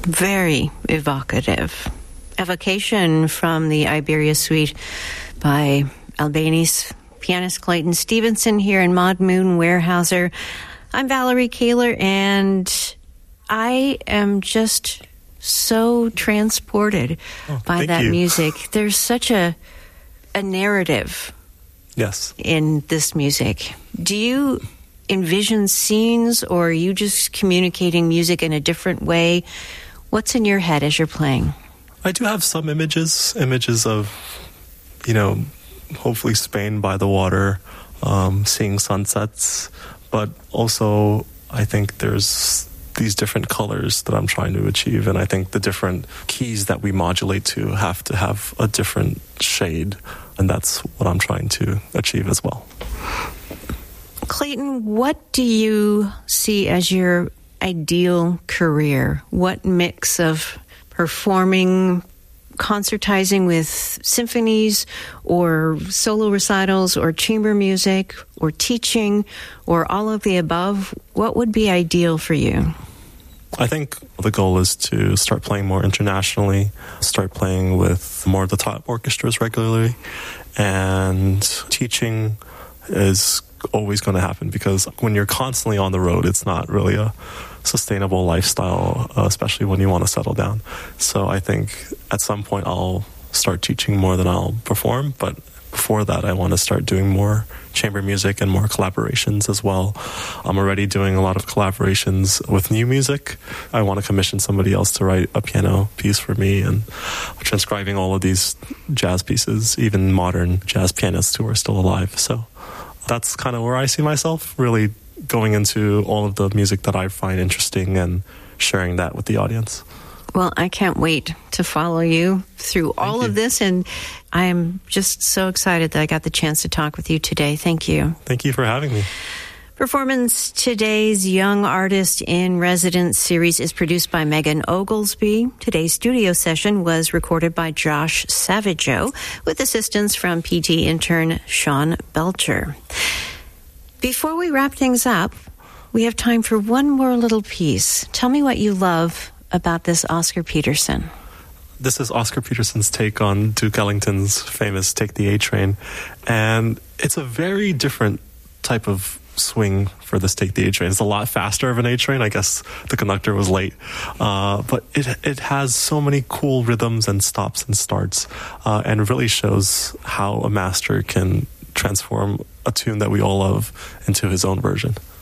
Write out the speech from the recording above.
Very evocative. Evocation from the Iberia Suite by Albanese pianist Clayton Stevenson here in Maud Moon Weyerhaeuser. I'm Valerie Kahler, and I am just so transported by that music. There's such a narrative in this music. Do you envision scenes, or are you just communicating music in a different way? What's in your head as you're playing? I do have some images of, hopefully Spain by the water, seeing sunsets, but also I think there's these different colors that I'm trying to achieve, and I think the different keys that we modulate to have a different shade, and that's what I'm trying to achieve as well. Clayton, what do you see as your ideal career? What mix of performing, concertizing with symphonies or solo recitals or chamber music or teaching or all of the above, what would be ideal for you? I think the goal is to start playing more internationally, start playing with more of the top orchestras regularly, and teaching is always going to happen, because when you're constantly on the road, it's not really a sustainable lifestyle, especially when you want to settle down. So I think at some point I'll start teaching more than I'll perform, but before that I want to start doing more chamber music and more collaborations as well. I'm already doing a lot of collaborations with new music. I want to commission somebody else to write a piano piece for me, and transcribing all of these jazz pieces, even modern jazz pianists who are still alive. So that's kind of where I see myself, really going into all of the music that I find interesting and sharing that with the audience. Well, I can't wait to follow you through all of this, and I am just so excited that I got the chance to talk with you today. Thank you. Thank you for having me. Performance Today's Young Artist in Residence series is produced by Megan Oglesby. Today's studio session was recorded by Josh Savageau with assistance from PT intern Sean Belcher. Before we wrap things up, we have time for one more little piece. Tell me what you love about this Oscar Peterson. This is Oscar Peterson's take on Duke Ellington's famous Take the A Train, and it's a very different type of swing for this Take the A Train. It's a lot faster of an A Train. I guess the conductor was late, but it has so many cool rhythms and stops and starts, and really shows how a master can transform a tune that we all love into his own version.